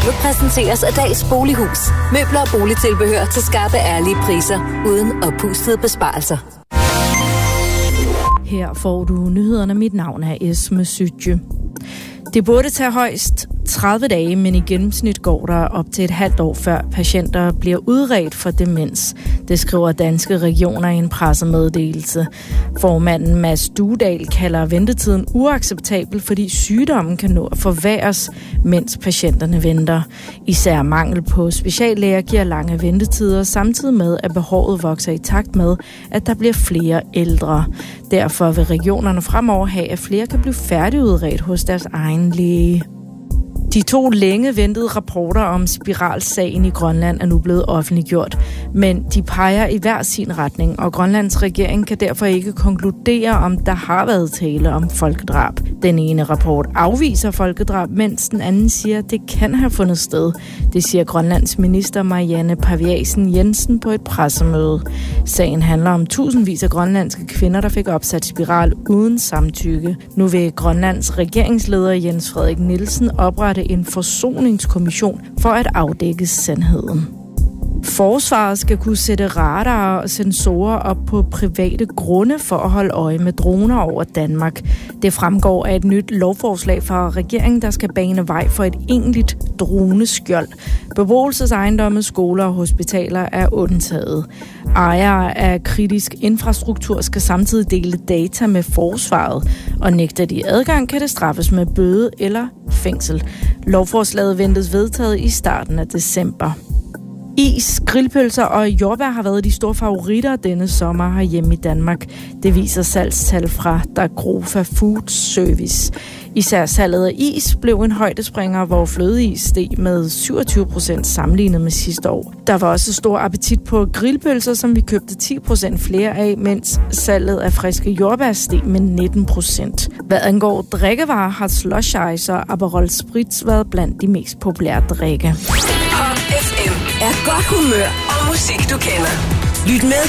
Programmet præsenteres af Dals Bolighus. Møbler og boligtilbehør til skarpe, ærlige priser, uden oppustede besparelser. Her får du nyhederne. Mit navn er Esme Sytje. Det burde tage højst 30 dage, men i gennemsnit går der op til et halvt år, før patienter bliver udredt for demens. Det skriver Danske Regioner i en pressemeddelelse. Formanden Mads Duedal kalder ventetiden uacceptabel, fordi sygdommen kan nå at forværres, mens patienterne venter. Især mangel på speciallæger giver lange ventetider, samtidig med at behovet vokser i takt med, at der bliver flere ældre. Derfor vil regionerne fremover have, at flere kan blive færdigudredt hos deres egen læge. De 2 længe ventede rapporter om spiralsagen i Grønland er nu blevet offentliggjort, men de peger i hver sin retning, og Grønlands regering kan derfor ikke konkludere, om der har været tale om folkedrab. Den ene rapport afviser folkedrab, mens den anden siger, at det kan have fundet sted. Det siger Grønlands minister Marianne Paviasen Jensen på et pressemøde. Sagen handler om tusindvis af grønlandske kvinder, der fik opsat spiral uden samtykke. Nu vil Grønlands regeringsleder Jens Frederik Nielsen oprette en forsoningskommission for at afdække sandheden. Forsvaret skal kunne sætte radarer og sensorer op på private grunde for at holde øje med droner over Danmark. Det fremgår af et nyt lovforslag fra regeringen, der skal bane vej for et egentligt droneskjold. Beboelsesejendomme, skoler og hospitaler er undtaget. Ejere af kritisk infrastruktur skal samtidig dele data med forsvaret, og nægter de adgang, kan det straffes med bøde eller fængsel. Lovforslaget ventes vedtaget i starten af december. Is, grillpølser og jordbær har været de store favoritter denne sommer herhjemme i Danmark. Det viser salgstal fra Dagrofa Food Service. Især salget af is blev en højdespringer, hvor flødeis steg med 27% sammenlignet med sidste år. Der var også stor appetit på grillpølser, som vi købte 10% flere af, mens salget af friske jordbær steg med 19%. Hvad angår drikkevarer, har Slush Ice og Aperol Spritz været blandt de mest populære drikke. Pop FM er godt humør og musik, du kender. Lyt med